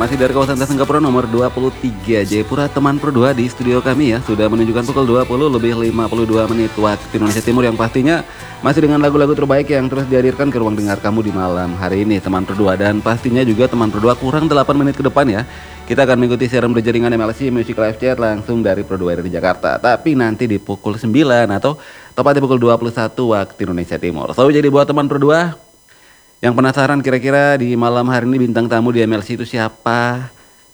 Masih dari kawasan Singapura nomor 23 Jayapura, teman Pro 2 di studio kami ya. Sudah menunjukkan pukul 20:52 waktu Indonesia Timur, yang pastinya masih dengan lagu-lagu terbaik yang terus dihadirkan ke ruang dengar kamu di malam hari ini, teman Pro 2. Dan pastinya juga teman Pro 2 kurang 8 menit ke depan ya, kita akan mengikuti siaran berjaringan MLC Music Live Chat langsung dari Pro 2 dari Jakarta. Tapi nanti di pukul 9 atau tepatnya pukul 21 waktu Indonesia Timur. So jadi buat teman Pro 2 yang penasaran kira-kira di malam hari ini bintang tamu di MLC itu siapa,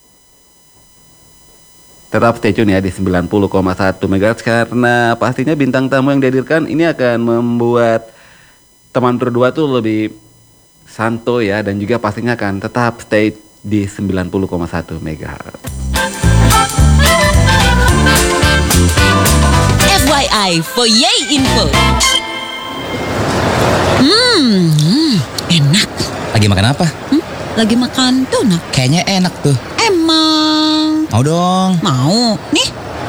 tetap stay tune ya di 90,1 MHz, karena pastinya bintang tamu yang dihadirkan ini akan membuat teman Pro 2 tuh lebih santuy ya, dan juga pastinya akan tetap stay di 90,1 MHz. FYI for Yay Info. Enak. Lagi makan apa? Lagi makan donat. Kayaknya enak tuh. Emang? Mau dong. Mau. Nih.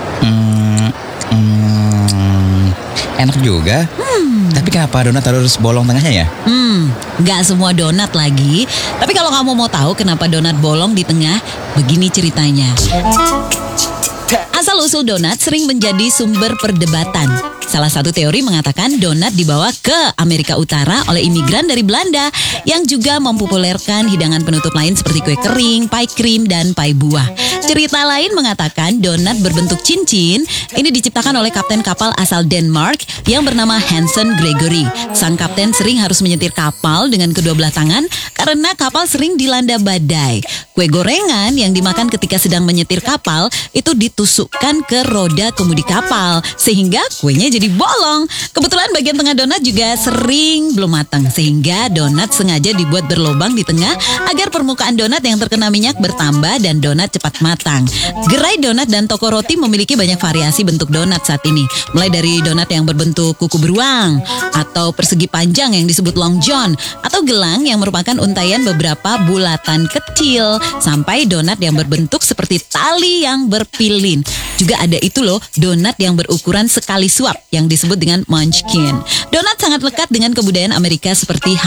Enak juga. Tapi kenapa donat harus bolong tengahnya ya? Gak semua donat lagi. Tapi kalau kamu mau tahu kenapa donat bolong di tengah, begini ceritanya. Asal-usul donat sering menjadi sumber perdebatan. Salah satu teori mengatakan donat dibawa ke Amerika Utara oleh imigran dari Belanda yang juga mempopulerkan hidangan penutup lain seperti kue kering, pie krim, dan pie buah. Cerita lain mengatakan donat berbentuk cincin ini diciptakan oleh kapten kapal asal Denmark yang bernama Hansen Gregory. Sang kapten sering harus menyetir kapal dengan kedua belah tangan karena kapal sering dilanda badai. Kue gorengan yang dimakan ketika sedang menyetir kapal itu ditusukkan ke roda kemudi kapal sehingga kuenya jadi bolong. Kebetulan bagian tengah donat juga sering belum matang sehingga donat sengaja dibuat berlobang di tengah agar permukaan donat yang terkena minyak bertambah dan donat cepat matang. Gerai donat dan toko roti memiliki banyak variasi bentuk donat saat ini, mulai dari donat yang berbentuk kuku beruang atau persegi panjang yang disebut long john atau gelang yang merupakan untaian beberapa bulatan kecil sampai donat yang berbentuk seperti tali yang berpilin. Juga ada itu loh, donat yang berukuran sekali suap yang disebut dengan munchkin. Donat sangat lekat dengan kebudayaan Amerika seperti